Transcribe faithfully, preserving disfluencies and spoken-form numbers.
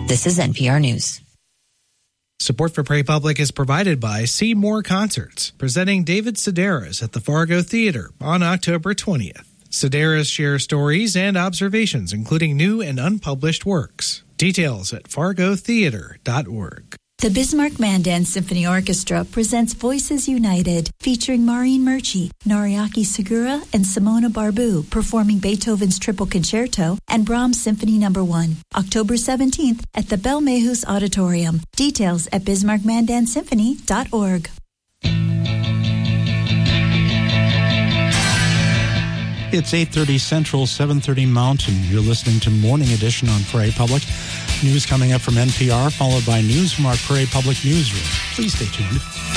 This is N P R News. Support for Prairie Public is provided by See More Concerts, presenting David Sedaris at the Fargo Theater on October twentieth. Sedaris shares stories and observations, including new and unpublished works. Details at fargo theater dot org. The Bismarck Mandan Symphony Orchestra presents Voices United, featuring Maureen Murchie, Noriaki Segura, and Simona Barbu performing Beethoven's Triple Concerto and Brahms Symphony Number One, October seventeenth at the Bell Mehus Auditorium. Details at bismarck mandan symphony dot org. It's eight thirty Central, seven thirty Mountain. You're listening to Morning Edition on Prairie Public. News coming up from N P R, followed by news from our Prairie Public newsroom. Please stay tuned.